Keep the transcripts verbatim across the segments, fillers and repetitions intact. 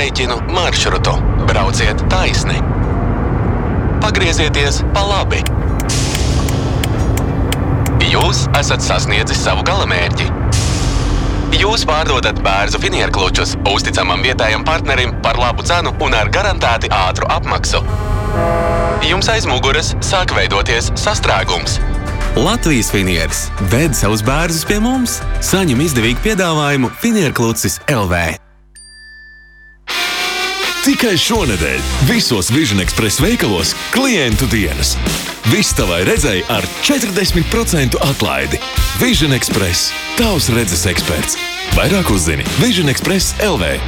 rēķinu maršrutu. Brauciet taisni. Pagriezieties pa labi. Jūs esat sasniedzis savu galamērķi. Jūs pārdodat Bērzu finierklučus uzticamam vietējam partnerim par labu cenu un ar garantēti ātru apmaksu. Jums aiz muguras sāk veidoties sastrēgums. Latvijas finieris ved savus bērzus pie mums. Saņem izdevīgu piedāvājumu Finierklucis L V. Tikai šonedēļ visos Vision Express veikalos klientu dienas. Viss tavai redzei ar četrdesmit procentu atlaidi. Vision Express – tavs redzes eksperts. Vairāk uzzini Vision Express L V.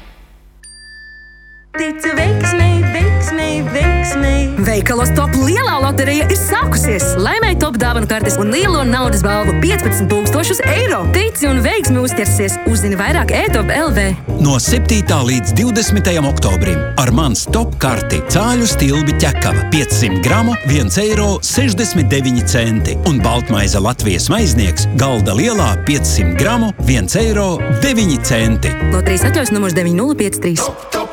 Tici veiksmei, veiksmei, veiksmei. Veikalos Top lielā loterija ir sākusies. Laimēj Top dāvanu kartes un lielo naudas balvu piecpadsmit tūkstošus eiro. Tici un veiksmi uzķersies. Uzzini vairāk e-top L V. No septītā līdz divdesmitajam oktobrim ar mans Top karti cāļu stilbi ķekava piecsimt gramu, viens eiro sešdesmit deviņi centi un baltmaize Latvijas maiznieks galda lielā piecsimt gramu, viens eiro deviņi centi. Loterijas atļaus numurs девять ноль пять три.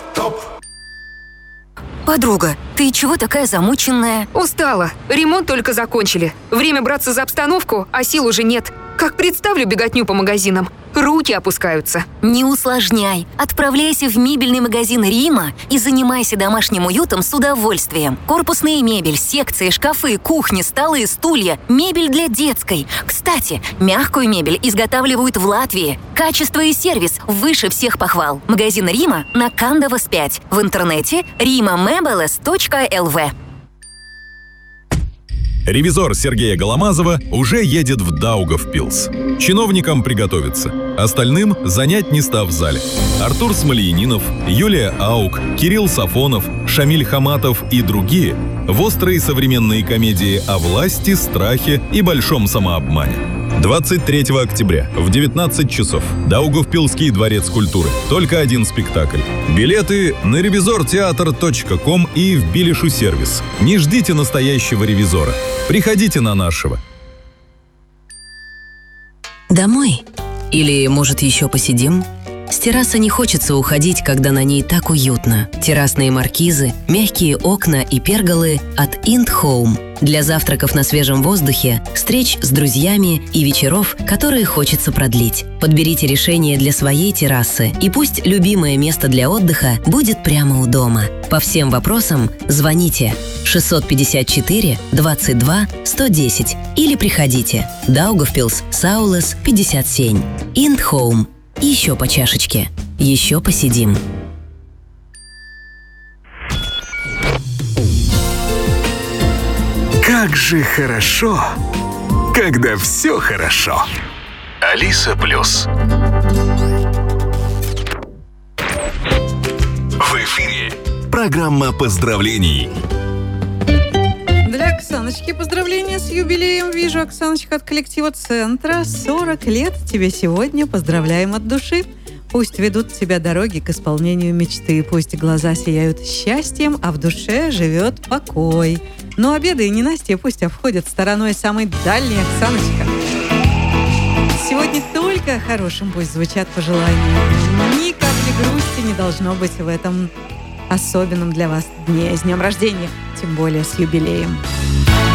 Подруга, ты чего такая замученная? Устала. Ремонт только закончили. Время браться за обстановку, а сил уже нет. Как представлю беготню по магазинам, руки опускаются. Не усложняй. Отправляйся в мебельный магазин Рима и занимайся домашним уютом с удовольствием. Корпусная мебель, секции, шкафы, кухни, столы, стулья, мебель для детской. Кстати, мягкую мебель изготавливают в Латвии. Качество и сервис выше всех похвал. Магазин Рима на Кандавас пять. В интернете рима мебелес точка эл ви. Ревизор Сергея Голомазова уже едет в Даугавпилс. Чиновникам приготовиться. Остальным занять места в зале. Артур Смольянинов, Юлия Аук, Кирилл Сафонов, Шамиль Хаматов и другие в острые современные комедии о власти, страхе и большом самообмане. двадцать третьего октября в девятнадцать часов. Даугавпилский дворец культуры. Только один спектакль. Билеты на ревизор театр точка ком и в Билишу сервис. Не ждите настоящего ревизора. Приходите на нашего. Домой? Или, может, еще посидим? С террасы не хочется уходить, когда на ней так уютно. Террасные маркизы, мягкие окна и перголы от Ind Home. Для завтраков на свежем воздухе, встреч с друзьями и вечеров, которые хочется продлить. Подберите решение для своей террасы, и пусть любимое место для отдыха будет прямо у дома. По всем вопросам звоните шестьсот пятьдесят четыре двадцать два сто десять или приходите. Даугавпилс, Саулес, пятьдесят семь. Ind Home. Еще по чашечке. Еще посидим. Как же хорошо, когда все хорошо. Алиса Плюс. В эфире программа поздравлений. Для Оксаночки поздравления с юбилеем. Вижу, Оксаночка, от коллектива Центра. сорок лет тебе сегодня. Поздравляем от души. Пусть ведут тебя дороги к исполнению мечты. Пусть глаза сияют счастьем, а в душе живет покой. Но обеды и ненастья пусть обходят стороной самой дальней, Оксаночка. Сегодня только о хорошем пусть звучат пожелания. Ни капли грусти не должно быть в этом особенном для вас дне. С днем рождения, тем более с юбилеем.